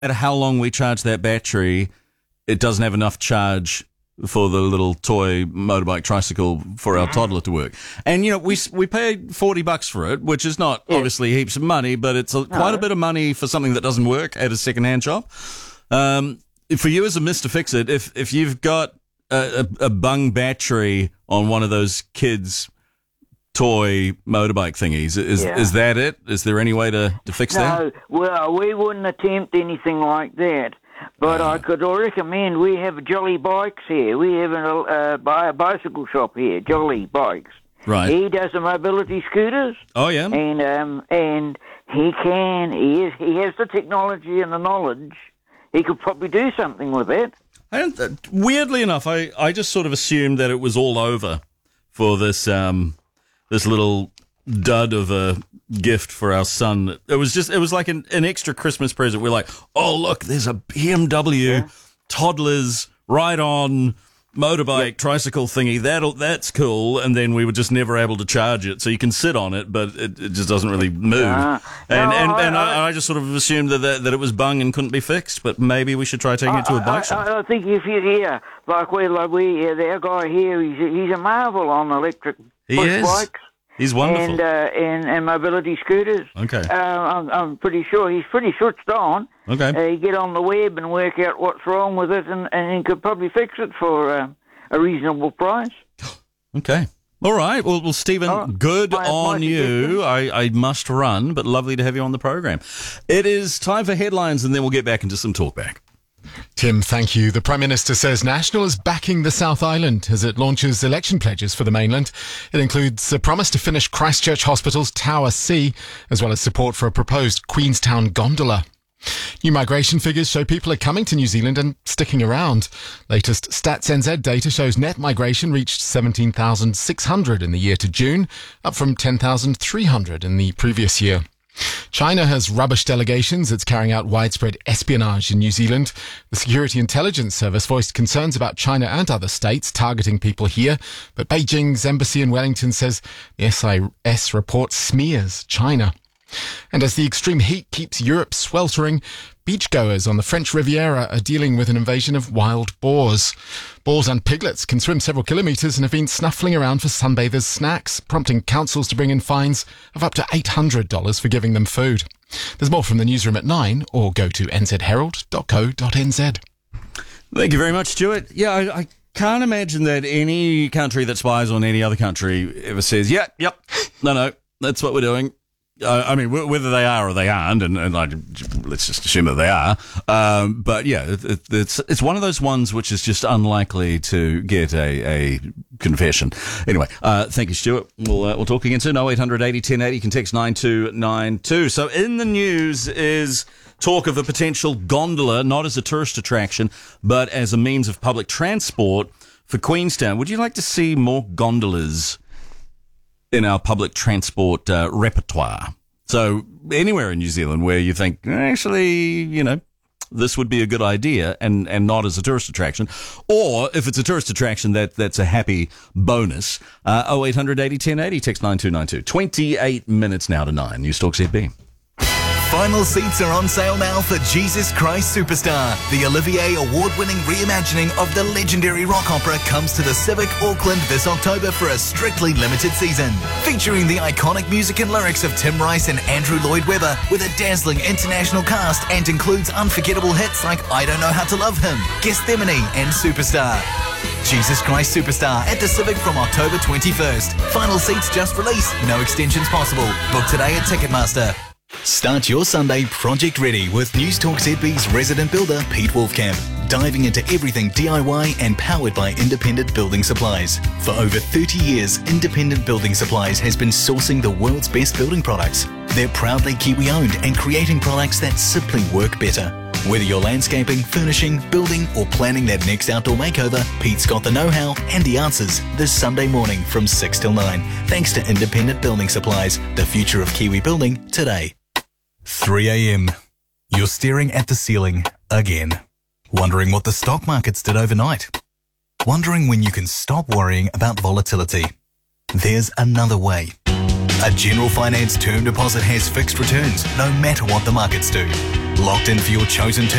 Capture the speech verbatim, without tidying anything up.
matter how long we charge that battery, it doesn't have enough charge for the little toy motorbike tricycle for our toddler to work. And, you know, we we paid forty bucks for it, which is not Yeah. obviously heaps of money, but it's a, No. quite a bit of money for something that doesn't work at a second-hand shop. Um, for you as a Mister Fix-It, if, if you've got a, a, a bung battery on one of those kids' toy motorbike thingies, is Yeah. is that it? Is there any way to, to fix that? No, well, we wouldn't attempt anything like that. But I could recommend, we have Jolly Bikes here. We have a, uh, bi- a bicycle shop here, Jolly Bikes. Right. He does the mobility scooters. Oh, yeah? And um, and he can, he, is, he has the technology and the knowledge. He could probably do something with it. I don't, uh, weirdly enough, I, I just sort of assumed that it was all over for this um this little dud of a gift for our son. It was just it was like an, an extra Christmas present. We're like, oh look, there's a B M W Yeah. toddler's ride-on motorbike tricycle thingy. That'll that's cool. And then we were just never able to charge it, so you can sit on it, but it, it just doesn't really move. Ah. and No, and, I- and I, I- I just sort of assumed that, that that it was bung and couldn't be fixed. But maybe we should try taking it to a bike I, shop. I, I think if you're here, like we, like we, uh, our guy here, he's a, he's a marvel on electric He push is. bikes. He's wonderful. And, uh, and and mobility scooters. Okay. Uh, I'm, I'm pretty sure he's pretty switched on. Okay. Uh, you get on the web and work out what's wrong with it, and, and he could probably fix it for uh, a reasonable price. Okay. All right. Well, well Stephen, Oh, good my- on my you. suggestion. I, I must run, but lovely to have you on the program. It is time for headlines, and then we'll get back into some talkback. Tim, thank you. The Prime Minister says National is backing the South Island as it launches election pledges for the mainland. It includes a promise to finish Christchurch Hospital's Tower C, as well as support for a proposed Queenstown gondola. New migration figures show people are coming to New Zealand and sticking around. Latest Stats N Z data shows net migration reached seventeen thousand six hundred in the year to June, up from ten thousand three hundred in the previous year. China has rubbish delegations. It's carrying out widespread espionage in New Zealand. The Security Intelligence Service voiced concerns about China and other states targeting people here, but Beijing's embassy in Wellington says the S I S report smears China. And as the extreme heat keeps Europe sweltering, beachgoers on the French Riviera are dealing with an invasion of wild boars. Boars and piglets can swim several kilometres and have been snuffling around for sunbathers' snacks, prompting councils to bring in fines of up to eight hundred dollars for giving them food. There's more from the newsroom at nine, or go to n z herald dot co dot n z. Thank you very much, Stuart. Yeah, I, I can't imagine that any country that spies on any other country ever says, yeah, yep, no, no, that's what we're doing. Uh, I mean, w- whether they are or they aren't, and, and I, let's just assume that they are. Um, but yeah, it, it, it's it's one of those ones which is just unlikely to get a, a confession. Anyway, uh, thank you, Stuart. We'll uh, we'll talk again soon. oh eight hundred eighty ten eighty. You can text nine two nine two. So in the news is talk of a potential gondola, not as a tourist attraction, but as a means of public transport for Queenstown. Would you like to see more gondolas in our public transport uh, repertoire? So anywhere in New Zealand where you think, actually, you know, this would be a good idea and, and not as a tourist attraction. Or if it's a tourist attraction, that that's a happy bonus. Uh, oh eight hundred eighty ten eighty, text nine two nine two. twenty-eight minutes now to nine. News Talk Z B. Final seats are on sale now for Jesus Christ Superstar. The Olivier Award-winning reimagining of the legendary rock opera comes to the Civic Auckland this October for a strictly limited season. Featuring the iconic music and lyrics of Tim Rice and Andrew Lloyd Webber with a dazzling international cast, and includes unforgettable hits like I Don't Know How to Love Him, Gethsemane and Superstar. Jesus Christ Superstar at the Civic from October twenty-first. Final seats just released, no extensions possible. Book today at Ticketmaster. Start your Sunday project ready with News Talk Z B's resident builder Pete Wolfcamp, diving into everything D I Y and powered by Independent Building Supplies. For over thirty years, Independent Building Supplies has been sourcing the world's best building products. They're proudly Kiwi-owned and creating products that simply work better. Whether you're landscaping, furnishing, building, or planning that next outdoor makeover, Pete's got the know-how and the answers this Sunday morning from six till nine. Thanks to Independent Building Supplies, the future of Kiwi building today. three a.m. You're staring at the ceiling again. Wondering what the stock markets did overnight. Wondering when you can stop worrying about volatility. There's another way. A General Finance term deposit has fixed returns no matter what the markets do. Locked in for your chosen